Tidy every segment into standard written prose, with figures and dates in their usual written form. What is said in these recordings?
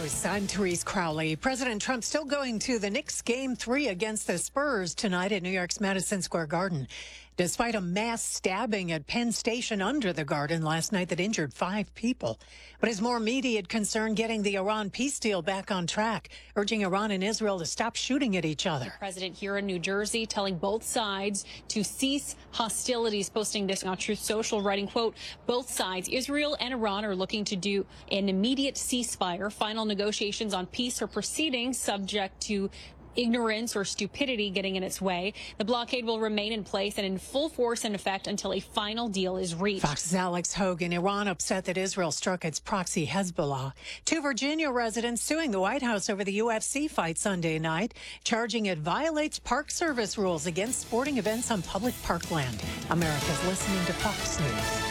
News. I'm Therese Crowley. President Trump still going to the Knicks Game 3 against the Spurs tonight at New York's Madison Square Garden. Despite a mass stabbing at Penn Station under the Garden last night that injured 5 people. But his more immediate concern getting the Iran peace deal back on track, urging Iran and Israel to stop shooting at each other. President here in New Jersey telling both sides to cease hostilities, posting this on Truth Social, writing, quote, both sides, Israel and Iran, are looking to do an immediate ceasefire. Final negotiations on peace are proceeding, subject to ignorance or stupidity getting in its way. The blockade will remain in place and in full force and effect until a final deal is reached. Fox's Alex Hogan. Iran upset that Israel struck its proxy Hezbollah. 2 Virginia residents suing the White House over the UFC fight Sunday night, charging it violates Park Service rules against sporting events on public parkland. America's listening to Fox News.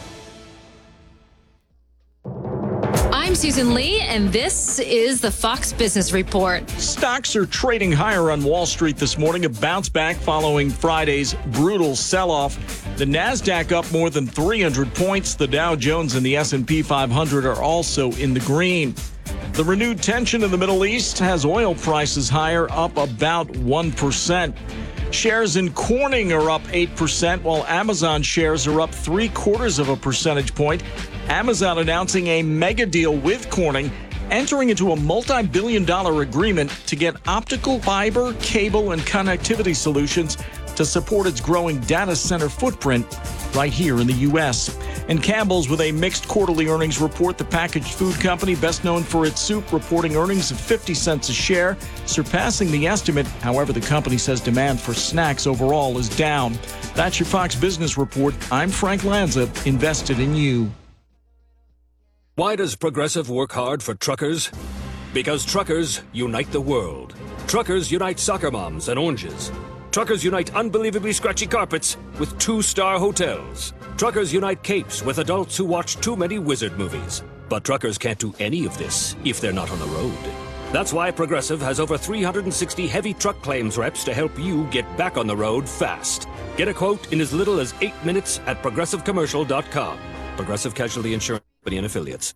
I'm Susan Lee, and this is the Fox Business Report. Stocks are trading higher on Wall Street this morning, a bounce back following Friday's brutal sell-off. The Nasdaq up more than 300 points. The Dow Jones and the S&P 500 are also in the green. The renewed tension in the Middle East has oil prices higher, up about 1%. Shares in Corning are up 8%, while Amazon shares are up 0.75 percentage point. Amazon announcing a mega deal with Corning, entering into a multi-billion-dollar agreement to get optical fiber, cable, and connectivity solutions to support its growing data center footprint right here in the U.S. And Campbell's with a mixed quarterly earnings report. The packaged food company, best known for its soup, reporting earnings of 50 cents a share, surpassing the estimate. However, the company says demand for snacks overall is down. That's your Fox Business Report. I'm Frank Lanza, invested in you. Why does Progressive work hard for truckers? Because truckers unite the world. Truckers unite soccer moms and oranges. Truckers unite unbelievably scratchy carpets with 2-star hotels. Truckers unite capes with adults who watch too many wizard movies. But truckers can't do any of this if they're not on the road. That's why Progressive has over 360 heavy truck claims reps to help you get back on the road fast. Get a quote in as little as 8 minutes at progressivecommercial.com. Progressive Casualty Insurance Company and Affiliates.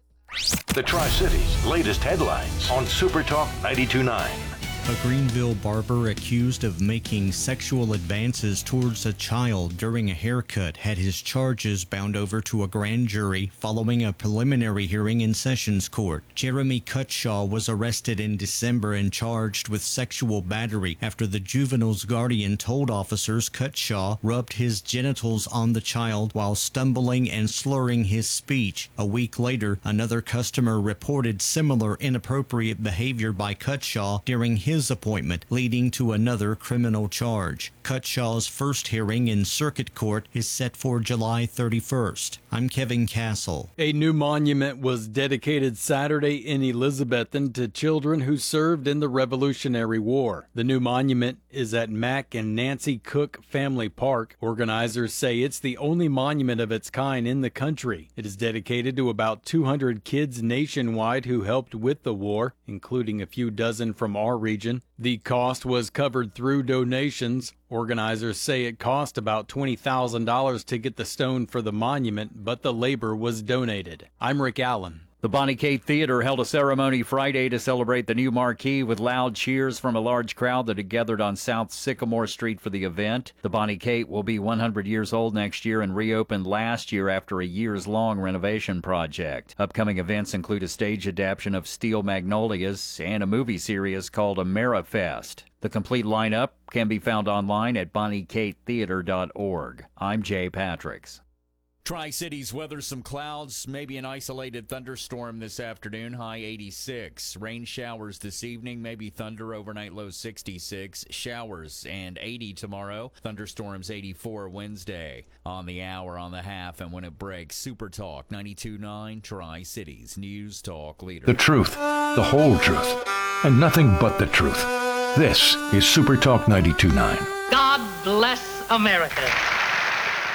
The Tri-Cities' latest headlines on Super Talk 92.9. A Greenville barber accused of making sexual advances towards a child during a haircut had his charges bound over to a grand jury following a preliminary hearing in Sessions Court. Jeremy Cutshaw was arrested in December and charged with sexual battery after the juvenile's guardian told officers Cutshaw rubbed his genitals on the child while stumbling and slurring his speech. A week later, another customer reported similar inappropriate behavior by Cutshaw during his appointment, leading to another criminal charge. Cutshaw's first hearing in circuit court is set for July 31st. I'm Kevin Castle. A new monument was dedicated Saturday in Elizabethton to children who served in the Revolutionary War. The new monument is at Mac and Nancy Cook Family Park. Organizers say it's the only monument of its kind in the country. It is dedicated to about 200 kids nationwide who helped with the war, including a few dozen from our region. The cost was covered through donations. Organizers say it cost about $20,000 to get the stone for the monument, but the labor was donated. I'm Rick Allen. The Bonnie Kate Theater held a ceremony Friday to celebrate the new marquee with loud cheers from a large crowd that had gathered on South Sycamore Street for the event. The Bonnie Kate will be 100 years old next year and reopened last year after a years-long renovation project. Upcoming events include a stage adaptation of Steel Magnolias and a movie series called AmeriFest. The complete lineup can be found online at BonnieKateTheater.org. I'm Jay Patricks. Tri-Cities weather, some clouds, maybe an isolated thunderstorm this afternoon, high 86. Rain showers this evening, maybe thunder overnight, low 66. Showers and 80 tomorrow. Thunderstorms 84 Wednesday. On the hour, on the half, and when it breaks, Super Talk 92.9 Tri-Cities News Talk Leader. The truth, the whole truth, and nothing but the truth. This is Super Talk 92.9. God bless America.